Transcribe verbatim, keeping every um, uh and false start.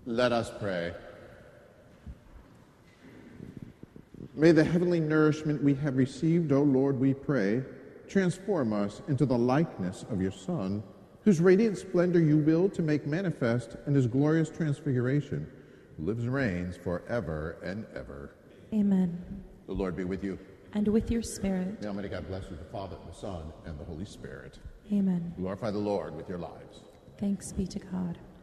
Let us pray. May the heavenly nourishment we have received, O Lord, we pray, transform us into the likeness of your Son, whose radiant splendor you will to make manifest in his glorious transfiguration, who lives and reigns forever and ever. Amen. The Lord be with you. And with your spirit. May Almighty God bless you, the Father, the Son, and the Holy Spirit. Amen. Glorify the Lord with your lives. Thanks be to God.